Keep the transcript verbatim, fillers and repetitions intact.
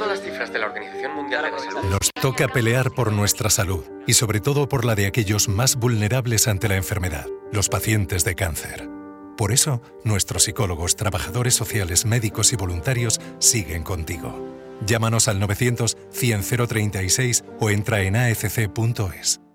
visto las cifras de la Organización Mundial de la Salud? Nos toca pelear por nuestra salud y sobre todo por la de aquellos más vulnerables ante la enfermedad, los pacientes de cáncer. Por eso, nuestros psicólogos, trabajadores sociales, médicos y voluntarios siguen contigo. Llámanos al novecientos, cien, cero treinta y seis o entra en a f c punto es.